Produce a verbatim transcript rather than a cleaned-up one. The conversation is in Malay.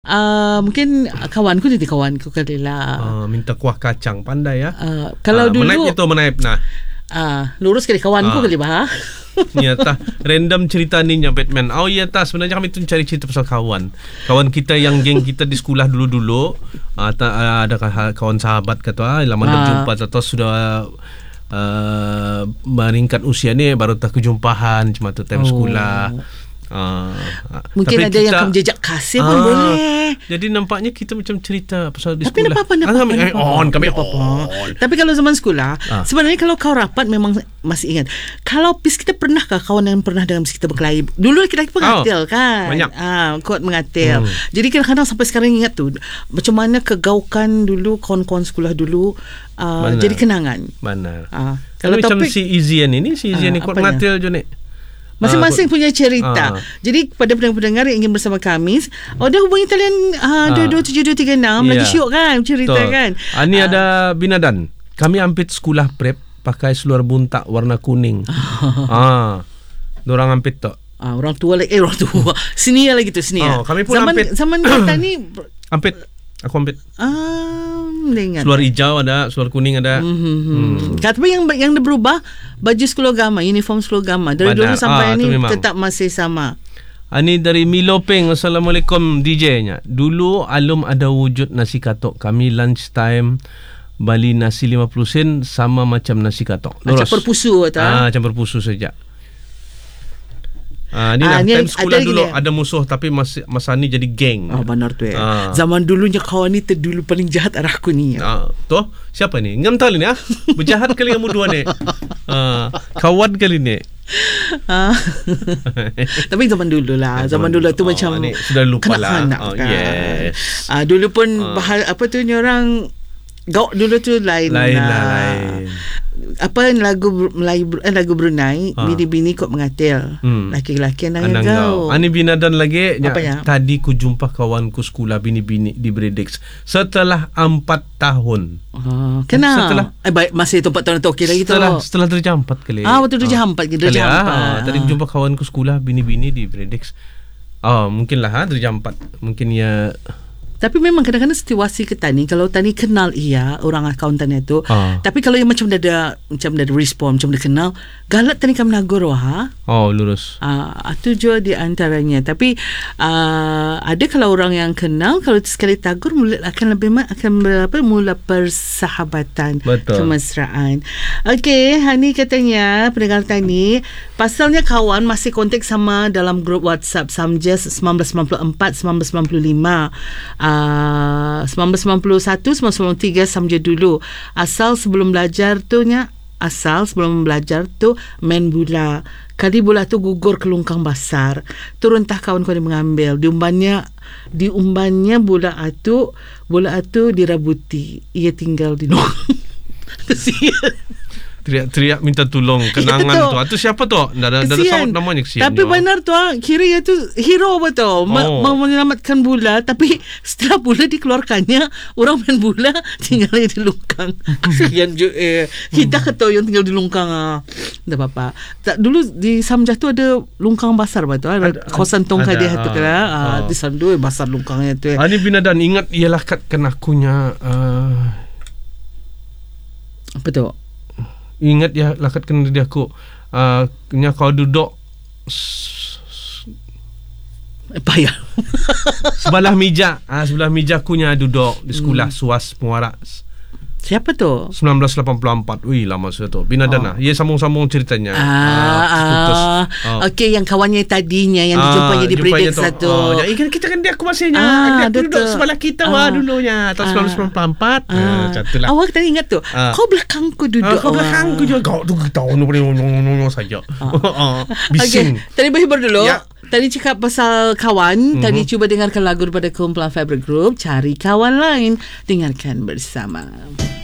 Uh, mungkin kawanku jadi kawanku kali lah. Uh, minta kuah kacang, pandai ya. Uh, kalau uh, dulu menaip itu menaip nah. Uh, lurus kali kawanku uh. kali bah. Ya tah, random cerita ni nya Batman. Oh ya tah, sebenarnya kami tu cari cerita pasal kawan. Kawan kita yang geng kita di sekolah dulu-dulu. Uh, ta, ada kawan sahabat kata, ah, lama uh. jumpa atau sudah uh, meningkat usia ni baru tak kejumpahan cuma tu time oh. sekolah. Uh, Mungkin ada kita, yang akan menjejak kasih pun uh, boleh. Jadi nampaknya kita macam cerita pasal di tapi sekolah. Tapi apa-apa, kami on, kami on. Tapi kalau zaman sekolah, uh. sebenarnya kalau kau rapat memang masih ingat. Kalau pis kita pernahkah kawan yang pernah dengan pis kita berkelahi? Dulu kita pengatil oh, kan. Banyak. Ah, kuat mengatil. Hmm. Jadi kadang-kadang sampai sekarang ingat tu macam mana kegaukan dulu kawan-kawan sekolah dulu uh, jadi kenangan. Benar. Uh, kalau macam si Izian ini, si Izian uh, ni kuat mengatil je ni. Masing-masing uh, punya cerita. Uh. Jadi kepada pendengar-pendengar yang ingin bersama kami, oh dah hubungi talian uh, dua dua tujuh dua tiga enam yeah. lagi syok kan cerita Betul. Kan. Uh, ini uh. ada Binadan. Kami ampit sekolah prep pakai seluar buntak warna kuning. Ah. Dorang ampit tu. Ah, orang tua lagi. Eh orang tua. Sini lagi tu sini. Oh, kami pun zaman, ampit. Zaman kita ni ampit. Aku ampit. Ah, ingat. Seluar hijau ada, seluar kuning ada. Mm-hmm. Hmm. Tapi yang yang berubah baju sekolah agama, uniform sekolah agama dari Badar. Dulu sampai ah, ni tetap masih sama. Ini dari Milopeng. Assalamualaikum D J-nya. Dulu alum ada wujud nasi katok. Kami lunch time bali nasi lima puluh sen sama macam nasi katok. Macam perpusu atau? Ah, macam perpusu saja. Ah, ni ah, lah, time sekolah ada dulu ada musuh tapi masa, masa ni jadi geng. Ah, benar tu eh. Ah. Zaman dulunya kawan ni terdulu paling jahat arah aku ni. Ah, tu siapa ni? Ngam tali ni ah. Berjahat kali kamu dua ni. Ah, kawan kali ni. Ah. Tapi zaman dulu lah. Zaman dulu tu oh, macam ni, sudah lupa lah. Oh, kan. Yes. Ah, dulu pun ah. bahal, apa tu ni orang gauk dulu tu lain. Lain lah, lah lain. Apa lagu Melayu eh, lagu Brunei ha. Bini-bini kok mengatil hmm. laki-laki anang gaul. Ani Binadan lagi nya, tadi ku jumpa kawanku sekolah bini-bini di Bredex setelah empat tahun. Oh, kenapa? Setelah eh baik masih tu empat tahun tu okey lagi tu. Setelah setelah derajat empat kali. Ah betul derajat empat kali derajat empat. Ah, tadi ku jumpa kawanku sekolah bini-bini di Bredex. Oh, mungkinlah ha derajat empat. Mungkin ya. Tapi memang kadang-kadang situasi ke Tani, kalau Tani kenal ia orang akaun Tani itu, ah. tapi kalau yang macam dah ada macam dah ada respon, macam dah kenal, galak Tani kam nagur ha. Oh, lurus. Ah, uh, itu juga di antaranya. Tapi uh, ada kalau orang yang kenal, kalau sekali tagur mula akan lebih akan apa mula persahabatan, Betul. kemesraan. Okey, Hani katanya pendengar Tani, pasalnya kawan masih kontak sama dalam grup WhatsApp Samjas sembilan belas sembilan puluh empat sembilan belas sembilan puluh lima. Uh, Uh, sembilan belas sembilan puluh satu sembilan belas sembilan puluh tiga sama je dulu. Asal sebelum belajar tu nya asal sebelum belajar tu main bola. Kali bola tu gugur ke longkang besar. Turun tah kawan-kawan yang mengambil. Diumbannya diumbannya bola tu bola tu dirabuti. Ia tinggal di longkang. Kesian. Teriak-teriak minta tolong kenangan ya, tu. Itu siapa tu? Dah ada sahut namanya kesian. Tapi jo. Benar tu kira ia tu hero betul. Oh. Mau menyelamatkan bola tapi setelah bola dikeluarkannya orang main bola tinggal di longkang. Kesian jo eh. Kita kata yang tinggal di longkang ah. Tak apa-apa. Tak dulu di Samjah tu ada longkang besar betul. Ada kawasan tongkat dia tu kan. Ah, oh. Di sana tu besar longkangnya tu. Ani Binadan ingat ialah kat kenakunya uh... apa tu? Ingat ya lakat kena dia aku uh, nya kau duduk payah sebelah meja ah uh, sebelah meja aku nya duduk di sekolah hmm. Suas Muara. Siapa tu? sembilan belas lapan puluh empat. Wih lama sudah tu. Binadan lah. Oh. Ia sambung-sambung ceritanya. Ah, ah. Oh. Okey yang kawannya tadinya yang dijumpanya ah, di Bredex satu. Oh, ya ikan kita kan dia aku masihnya. Ah, dia duduk sebelah kita ah. wah dulunya tahun sembilan belas sembilan puluh empat. Ah. Ah. Catulah. Awak tadi ingat tu. Ah. Kau belakangku duduk. Ah, kau belakangku juga. Kau tu tahu nombor saja. Ah. Bising. Okay. Tadi berhibur dulu. Ya. Tadi cakap pasal kawan. Mm-hmm. Tadi cuba dengarkan lagu daripada kumpulan Fabric Group. Cari kawan lain. Dengarkan bersama.